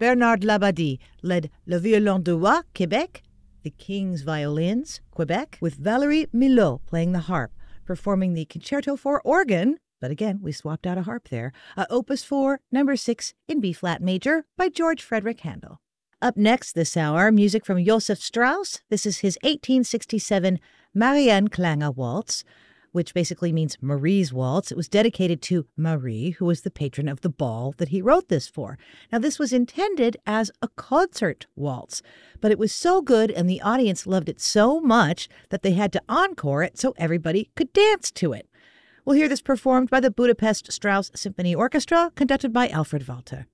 Bernard Labadie led Le Violon de Roi, Quebec, the King's Violins, Quebec, with Valérie Milot playing the harp, performing the Concerto for Organ, but again, we swapped out a harp there, Opus 4, number 6 in B-flat major by George Frederick Handel. Up next this hour, music from Joseph Strauss. This is his 1867 Marianne Klänge Waltz, which basically means Marie's Waltz. It was dedicated to Marie, who was the patron of the ball that he wrote this for. Now, this was intended as a concert waltz, but it was so good and the audience loved it so much that they had to encore it so everybody could dance to it. We'll hear this performed by the Budapest Strauss Symphony Orchestra, conducted by Alfred Walter.